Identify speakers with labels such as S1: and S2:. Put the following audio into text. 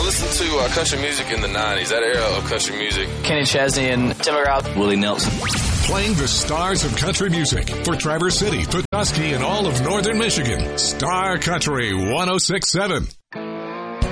S1: listened to country music in the 90s, that era of country music.
S2: Kenny Chesney and Tim McGraw.
S3: Willie Nelson.
S4: Playing the stars of country music for Traverse City, Petoskey, and all of northern Michigan. Star Country 106.7.